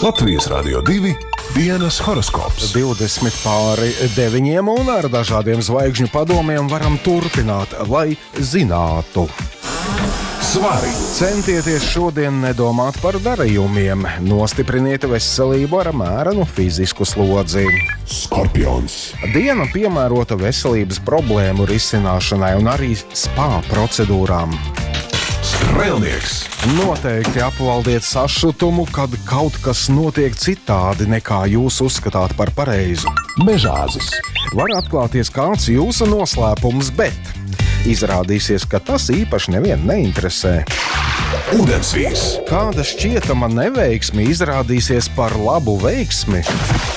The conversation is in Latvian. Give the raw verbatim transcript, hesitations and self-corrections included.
Latvijas Radio divi dienas horoskops. divdesmit pāri deviņiem un ar dažādiem zvaigžņu padomiem varam turpināt, lai zinātu. Svari! Centieties šodien nedomāt par darījumiem, nostipriniet veselību ar mērenu fizisku slodzi. Skorpions! Diena piemērota veselības problēmu risināšanai un arī spā procedūrām. Strēlnieks! Noteikti apvaldiet sašutumu, kad kaut kas notiek citādi nekā jūs uzskatāt par pareizu. Mežāzis! Var atklāties kāds jūsu noslēpums, bet izrādīsies, ka tas īpaši nevienu neinteresē. Ūdensvīrs! Kāda šķietama neveiksme izrādīsies par labu veiksmi.